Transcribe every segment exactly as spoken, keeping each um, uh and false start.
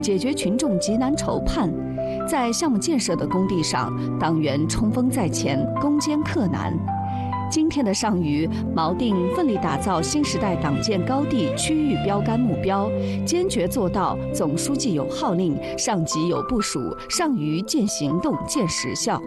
解决群众急难愁盼。在项目建设的工地上，党员冲锋在前，攻坚克难。今天的上虞，锚定奋力打造新时代党建高地区域标杆目标，坚决做到总书记有号令，上级有部署，上虞见行动、见实效。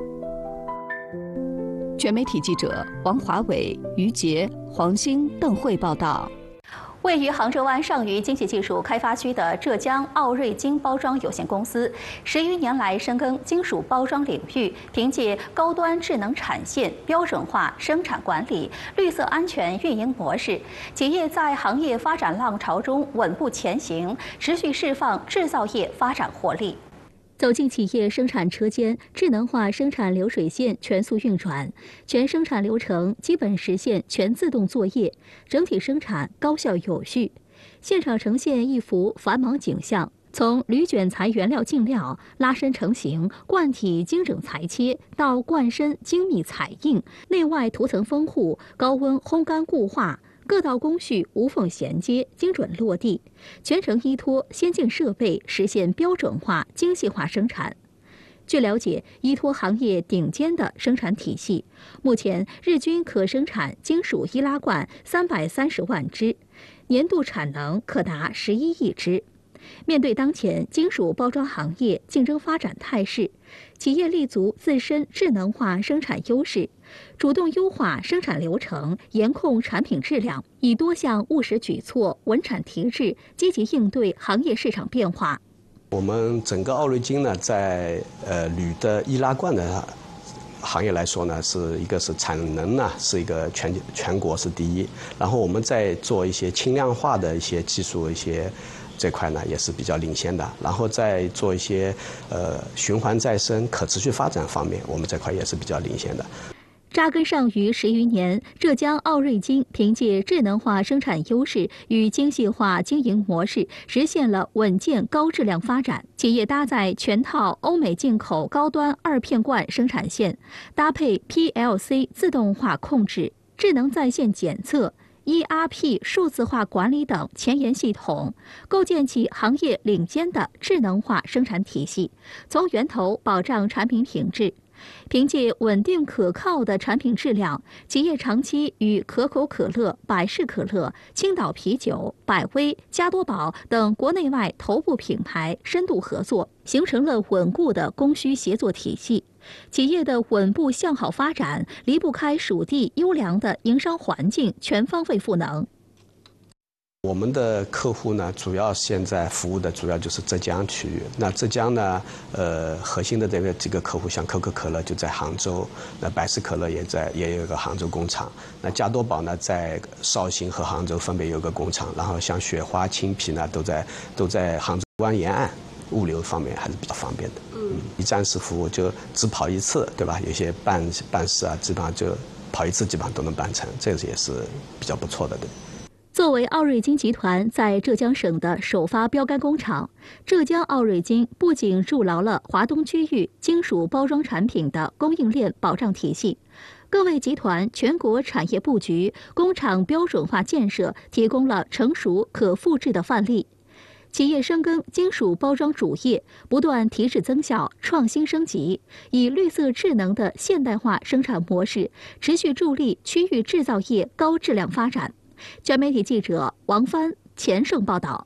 全媒体记者王华伟、于杰、黄鑫、邓慧报道。 位于杭州湾上虞经济技术开发区的浙江奥瑞金包装有限公司，十余年来深耕金属包装领域，凭借高端智能产线、标准化生产管理、绿色安全运营模式，企业在行业发展浪潮中稳步前行，持续释放制造业发展活力。走进企业生产车间，智能化生产流水线全速运转，全生产流程基本实现全自动作业，整体生产高效有序。现场呈现一幅繁忙景象，从铝卷材原料进料、拉伸成型、灌体精整裁切到灌身精密彩印、内外涂层封护、高温烘干固化。各道工序无缝衔接，精准落地，全程依托先进设备实现标准化、精细化生产。据了解，依托行业顶尖的生产体系，目前日均可生产金属易拉罐三百三十万只，年度产能可达十一亿只。面对当前金属包装行业竞争发展态势，企业立足自身智能化生产优势，主动优化生产流程，严控产品质量，以多项务实举措稳产提质，积极应对行业市场变化。 我们整个奥瑞金呢，在呃铝的易拉罐的行业来说呢，是一个是产能呢是一个全全国是第一，然后我们在做一些轻量化的一些技术一些。这块呢也是比较领先的，然后在做一些呃循环再生、可持续发展方面，我们这块也是比较领先的。 扎根上虞十余年，浙江奥瑞金凭借智能化生产优势与精细化经营模式，实现了稳健高质量发展。企业搭载全套欧美进口高端二片罐生产线，搭配 P L C 自动化控制、智能在线检测。E R P 数字化管理等前沿系统，构建起行业领先的智能化生产体系，从源头保障产品品质。凭借稳定可靠的产品质量，企业长期与可口可乐、百事可乐、青岛啤酒、百威、加多宝等国内外头部品牌深度合作，形成了稳固的供需协作体系。企业的稳步向好发展，离不开属地优良的营商环境，全方位赋能。 我们的客户呢，主要现在服务的主要就是浙江区域。那浙江呢，呃，核心的这个几个客户，像可口可乐就在杭州，那百事可乐也在也有一个杭州工厂。那加多宝呢，在绍兴和杭州分别有个工厂。然后像雪花、青啤呢，都在都在杭州湾沿岸，物流方面还是比较方便的。嗯，一站式服务就只跑一次，对吧？有些办办事啊，基本上就跑一次，基本上都能办成，这个也是比较不错的，对。 作为奥瑞金集团在浙江省的首发标杆工厂，浙江奥瑞金不仅筑牢了华东区域金属包装产品的供应链保障体系，更为集团全国产业布局、工厂标准化建设提供了成熟可复制的范例。企业深耕金属包装主业，不断提质增效、创新升级，以绿色智能的现代化生产模式，持续助力区域制造业高质量发展。全媒体记者王帆、钱胜报道。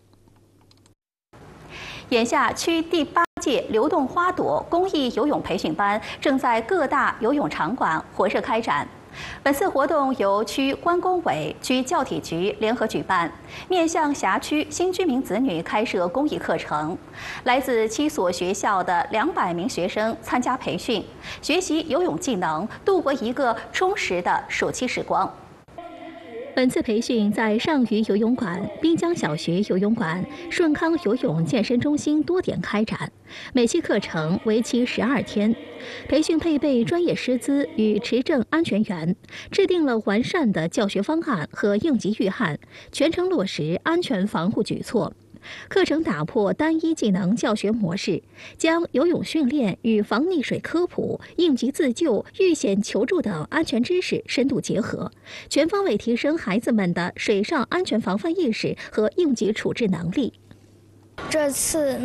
眼下，区第八届流动花朵公益游泳培训班正在各大游泳场馆火热开展。本次活动由区关工委、区教体局联合举办，面向辖区新居民子女开设公益课程。来自七所学校的两百名学生参加培训，学习游泳技能，度过一个充实的暑期时光。本次培训在上虞游泳馆、滨江小学游泳馆、顺康游泳健身中心多点开展，每期课程为期十二天。培训配备专业师资与持证安全员，制定了完善的教学方案和应急预案，全程落实安全防护举措。课程打破单一技能教学模式，将游泳训练与防溺水科普、应急自救、遇险求助等安全知识深度结合，全方位提升孩子们的水上安全防范意识和应急处置能力。 这次